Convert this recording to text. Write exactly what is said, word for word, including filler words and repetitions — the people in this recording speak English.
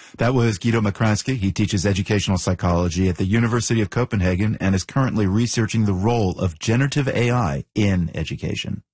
That was Guido Makransky. He teaches educational psychology at the University of Copenhagen and is currently researching the role of generative A I in education.